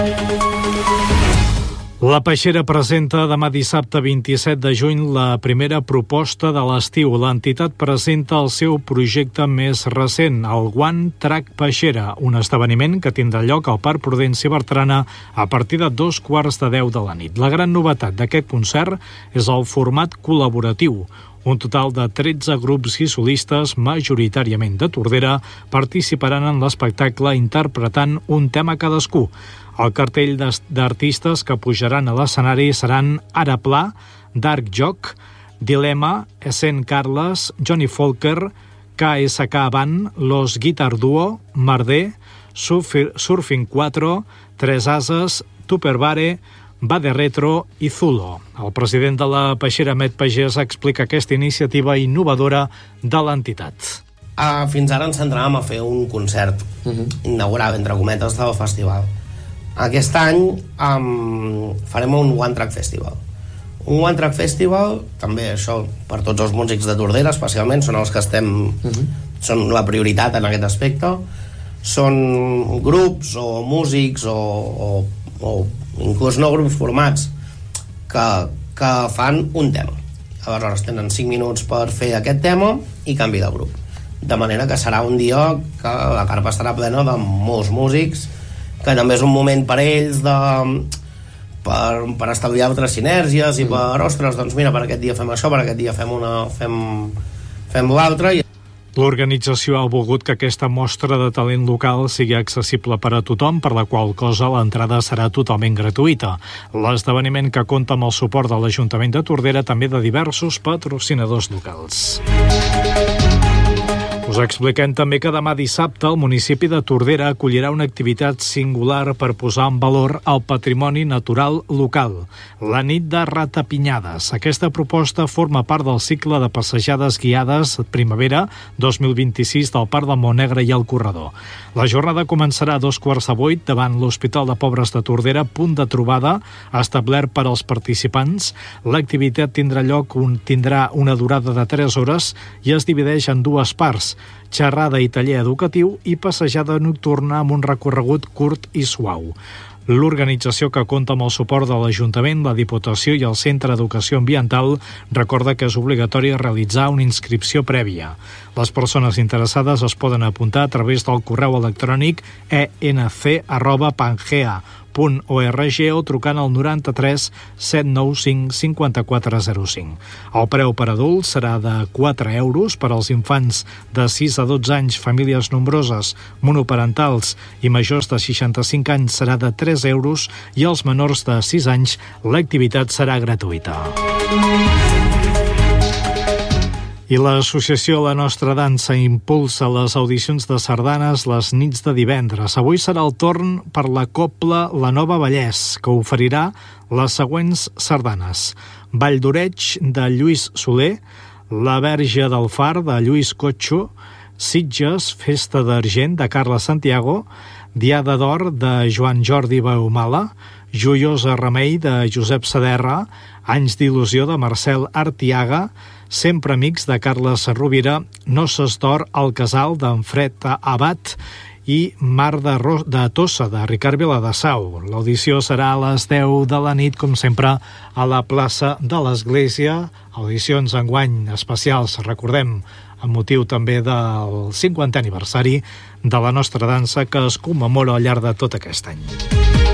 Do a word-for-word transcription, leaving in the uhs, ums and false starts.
La Peixera presenta demà dissabte vint-i-set de juny la primera proposta de l'estiu. L'entitat presenta el seu projecte més recent, el One Track Peixera, un esdeveniment que tindrà lloc al Parc Prudenci Bertrana a partir de dos quarts de deu de la nit. La gran novetat d'aquest concert és el format col·laboratiu. Un total de tretze grups i solistes, majoritàriament de Tordera, participaran en l'espectacle interpretant un tema cadascú. El cartell d'artistes que pujaran a l'escenari seran Ara Pla, Dark Jock, Dilema, Essent Carles, Johnny Folker, K S K Band, Los Guitar Duo, Marder, Surfing quatre, Tres Ases, Tupperware, Bade Retro i Zulo. El president de la Peixera, Met Pagès, explica aquesta iniciativa innovadora de l'entitat. Uh, fins ara ens centràvem a fer un concert uh-huh. inaugural, entre cometes, del festival. Aquest any um, farem un One Track Festival. Un One Track Festival, també això per tots els músics de Tordera, especialment, són els que estem... Uh-huh. són la prioritat en aquest aspecte. Són grups o músics o, o, o inclús no grups formats que, que fan un tema. Aleshores tenen cinc minuts per fer aquest tema i canvi de grup. De manera que serà un dia que la carpa estarà plena de molts músics, que també és un moment per ells de, per, per establir altres sinergies i per, ostres, doncs mira, per aquest dia fem això, per aquest dia fem una fem, fem l'altra. L'organització ha volgut que aquesta mostra de talent local sigui accessible per a tothom, per la qual cosa l'entrada serà totalment gratuïta. L'esdeveniment, que compta amb el suport de l'Ajuntament de Tordera, també de diversos patrocinadors locals. Us expliquem també que demà dissabte el municipi de Tordera acollirà una activitat singular per posar en valor el patrimoni natural local, la nit de ratapinyades. Aquesta proposta forma part del cicle de passejades guiades primavera dos mil vint-i-sis del Parc del Montnegre i el Corredor. La jornada començarà a dos quarts de vuit davant l'Hospital de Pobres de Tordera, punt de trobada establert per als participants. L'activitat tindrà lloc un, tindrà una durada de tres hores i es divideix en dues parts: xerrada i taller educatiu i passejada nocturna amb un recorregut curt i suau. L'organització, que compta amb el suport de l'Ajuntament, la Diputació i el Centre d'Educació Ambiental, recorda que és obligatori realitzar una inscripció prèvia. Les persones interessades es poden apuntar a través del correu electrònic e n c arroba pangea punt org o trucant al noranta-tres set nou cinc cinquanta-quatre zero cinc. El preu per adults serà de quatre euros, per als infants de sis a dotze anys, famílies nombroses, monoparentals i majors de seixanta-cinc anys serà de tres euros i als menors de sis anys l'activitat serà gratuïta. I l'associació La Nostra Dansa impulsa les audicions de sardanes les nits de divendres. Avui serà el torn per la cobla La Nova Vallès, que oferirà les següents sardanes: Vall d'Oreig, de Lluís Soler, La Verge del Far, de Lluís Cotxo, Sitges, Festa d'Argent, de Carles Santiago, Diada d'Or, de Joan Jordi Baumala, Joiosa Remei, de Josep Saderra, Anys d'il·lusió, de Marcel Artiaga, Sempre amics, de Carles Rovira, Noces d'Or al Casal, d'en Fred Abat, i Mar de, Ro- de Tossa, de Ricard Viladasau. L'audició serà a les deu de la nit, com sempre, a la plaça de l'Església. Audicions enguany especials, recordem, amb motiu també del cinquantè aniversari de La Nostra Dansa, que es commemora al llarg de tot aquest any.